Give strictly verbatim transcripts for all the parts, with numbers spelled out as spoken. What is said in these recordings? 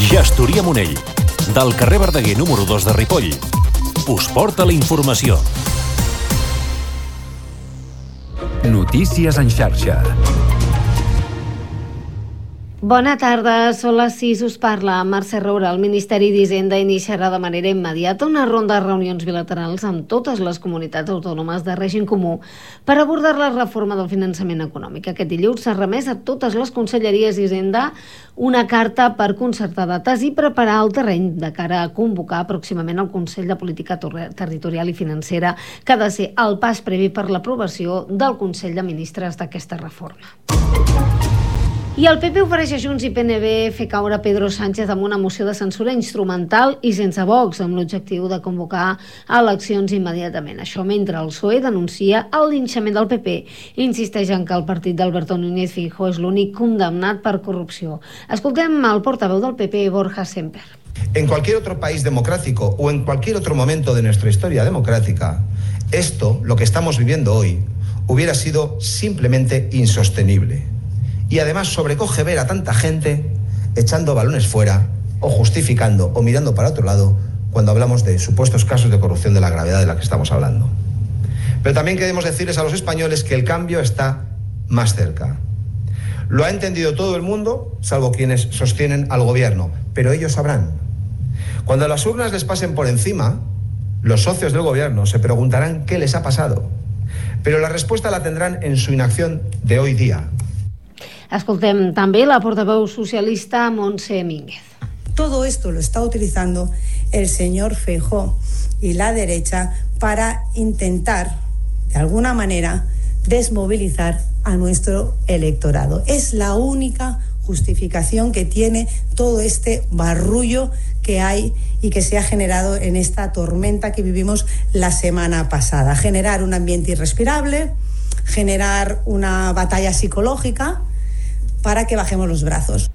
Gestoria Monell, del carrer Verdaguer número dos de Ripoll, us porta la informació. Notícies en xarxa. Bona tarda, són les sis, us parla Mercè Roura. El Ministeri d'Hisenda iniciarà de manera immediata una ronda de reunions bilaterals amb totes les comunitats autònomes de règim comú per abordar la reforma del finançament econòmic. Aquest dilluns s'ha remès a totes les conselleries d'Hisenda una carta per concertar dates i preparar el terreny de cara a convocar pròximament el Consell de Política Territorial i Financera, que ha de ser el pas previ per l'aprovació del Consell de Ministres d'aquesta reforma. I el P P ofereix a Junts i P N B fer caure Pedro Sánchez amb una moció de censura instrumental i sense Vox, amb l'objectiu de convocar eleccions immediatament. Això mentre el P S O E denuncia el linxament del P P i insisteix en que el partit d'Alberto Núñez Feijóo és l'únic condemnat per corrupció. Escoltem el portaveu del P P, Borja Semper. En cualquier otro país democrático o en cualquier otro momento de nuestra historia democrática, esto, lo que estamos viviendo hoy, hubiera sido simplemente insostenible. Y además sobrecoge ver a tanta gente echando balones fuera o justificando o mirando para otro lado cuando hablamos de supuestos casos de corrupción de la gravedad de la que estamos hablando. Pero también queremos decirles a los españoles que el cambio está más cerca. Lo ha entendido todo el mundo, salvo quienes sostienen al gobierno, pero ellos sabrán. Cuando las urnas les pasen por encima, los socios del gobierno se preguntarán qué les ha pasado, pero la respuesta la tendrán en su inacción de hoy día. Escoltem també la portaveu socialista Montse Mínguez. Todo esto lo está utilizando el señor Feijóo y la derecha para intentar, de alguna manera, desmovilizar a nuestro electorado. Es la única justificación que tiene todo este barullo que hay y que se ha generado en esta tormenta que vivimos la semana pasada. Generar un ambiente irrespirable, generar una batalla psicológica para que bajemos los brazos.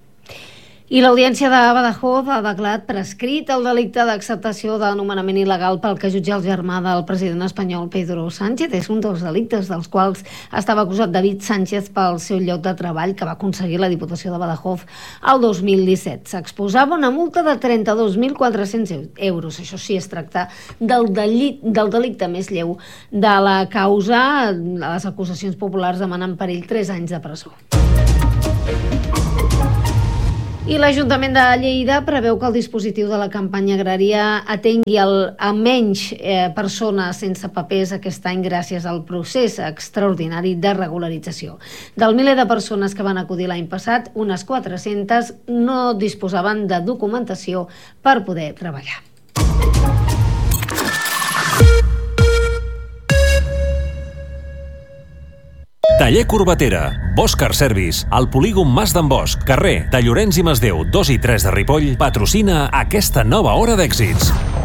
I l'Audiència de Badajoz ha declarat prescrit el delicte d'acceptació de nomenament il·legal pel que jutja el germà del president espanyol Pedro Sánchez. És un dels delictes dels quals estava acusat David Sánchez pel seu lloc de treball que va aconseguir la Diputació de Badajoz el dos mil disset. S'exposava una multa de trenta-dos mil quatre-cents euros. Això sí, es tracta del, delit, del delicte més lleu de la causa. Les acusacions populars demanen per ell tres anys de presó. I l'Ajuntament de Lleida preveu que el dispositiu de la campanya agrària atengui el, a menys eh, persones sense papers aquest any gràcies al procés extraordinari de regularització. Del miler de persones que van acudir l'any passat, unes quatre-centes no disposaven de documentació per poder treballar. Taller Corbatera, Bosch Car Service, al polígon Mas d'en Bosch, carrer de Llorenç i Masdeu dos i tres de Ripoll, patrocina aquesta nova hora d'èxits.